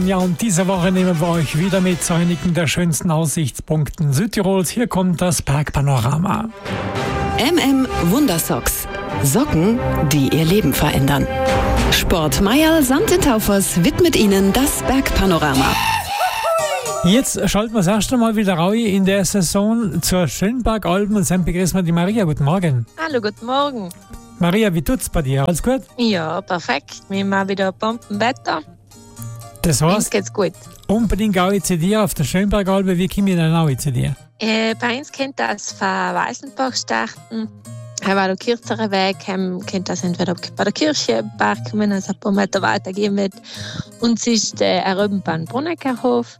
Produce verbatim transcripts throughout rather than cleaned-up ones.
Ja, und diese Woche nehmen wir euch wieder mit zu einigen der schönsten Aussichtspunkten Südtirols. Hier kommt das Bergpanorama. M M Wundersocks. Socken, die ihr Leben verändern. Sport Mayerl samt den Taufers widmet Ihnen das Bergpanorama. Jetzt schalten wir das erste Mal wieder rein in der Saison zur Schönbergalpen und dann begrüßen wir die Maria. Guten Morgen. Hallo, guten Morgen. Maria, wie tut's bei dir? Alles gut? Ja, perfekt. Wir haben mal wieder Bombenwetter. Das Uns heißt, geht's gut. unbedingt auch zu dir auf der Schönbergalpe. Wie kommen wir denn auch zu dir? Äh, bei uns könnt ihr das von Weißenbach starten. Haben auch einen kürzeren Weg, haben, könnt das entweder bei der Kirche parken, wenn es ein paar Meter weiter gehen wird. Und es ist äh, ein Rüben beim Brunnekerhof.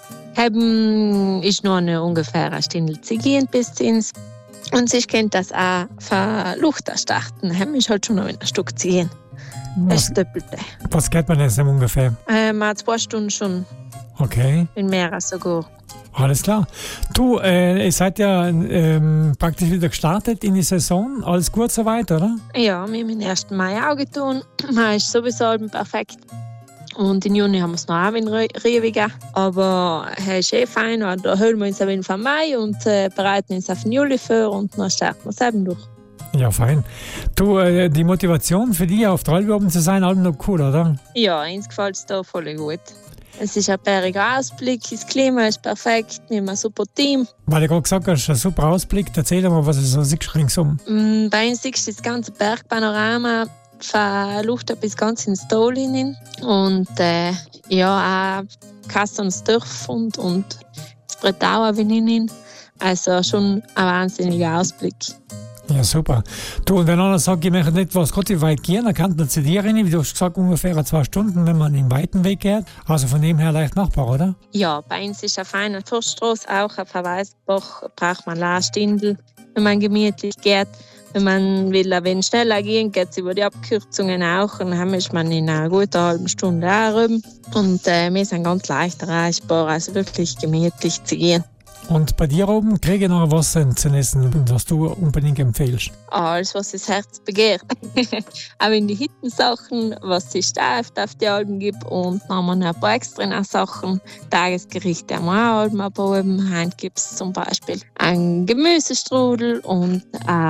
Haben ist nur eine ungefähr eine Stunde zu gehen bis zu uns. Und sich kennt das auch von Luchter starten. Haben ist halt schon noch ein Stück zu gehen. Das ist das Doppelte. Was geht man jetzt ungefähr? Äh, mal zwei Stunden schon. Okay. In mehr sogar. Alles klar. Du, äh, ihr seid ja ähm, praktisch wieder gestartet in die Saison. Alles gut soweit, oder? Ja, wir haben den ersten Mai auch getan. Mai ist sowieso perfekt. Und im Juni haben wir es noch auch in Riewig. Aber es ist eh fein. Da holen wir uns auf jeden Fall Mai und äh, bereiten uns auf den Juli vor und dann starten wir es eben durch. Ja, fein. Du, äh, die Motivation für dich, auf der Alpe oben zu sein, allem noch cool, oder? Ja, uns gefällt es da voll gut. Es ist ein bäriger Ausblick, das Klima ist perfekt, wir haben ein super Team. Weil du gerade gesagt hast, ein super Ausblick, erzähl mal, was du so siehst ringsum. Mm, bei uns siehst du das ganze Bergpanorama von Lucht bis ganz ins Tal hinein. Und äh, ja, auch Kassens Dorf und, und das Bretauer hinein. Also schon ein wahnsinniger Ausblick. Ja, super. Du, und wenn einer sagt, ich möchte nicht was Gott weit gehen, dann kann man zu dir rein. Wie du hast gesagt, ungefähr zwei Stunden, wenn man im weiten Weg geht. Also von dem her leicht machbar, oder? Ja, bei uns ist eine feine Forststraße, auch auf Weißenbach braucht man eine Stunde, wenn man gemütlich geht. Wenn man will ein wenig schneller gehen, geht es über die Abkürzungen auch. Und dann ist man in einer guten halben Stunde auch rum. Und äh, wir sind ganz leicht erreichbar, also wirklich gemütlich zu gehen. Und bei dir oben kriege ich noch was zu essen, was du unbedingt empfiehlst? Alles, was das Herz begehrt. Auch in die Hittensachen, was es steift auf die Alben gibt. Und dann haben wir noch ein paar extra Sachen. Tagesgerichte haben wir auch Alben abgehoben. Heute gibt es zum Beispiel einen Gemüsestrudel und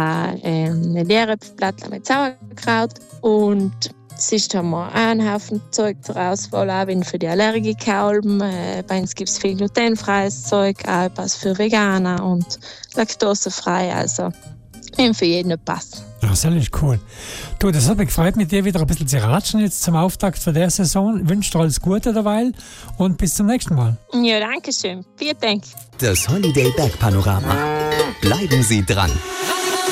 eine Leerapfelblättler mit Sauerkraut. Und sonst haben wir auch einen Haufen Zeug zur Auswahl, auch für die Allergiker-Alben. Äh, bei uns gibt es viel glutenfreies Zeug, auch etwas für Veganer und laktosefrei. Also für jeden Pass. Ja, das ist cool. Du, das hat mich gefreut, mit dir wieder ein bisschen zu ratschen jetzt zum Auftakt von der Saison. Ich wünsche dir alles Gute derweil und bis zum nächsten Mal. Ja, danke schön. Vielen Dank. Das Holiday Bergpanorama. Bleiben Sie dran.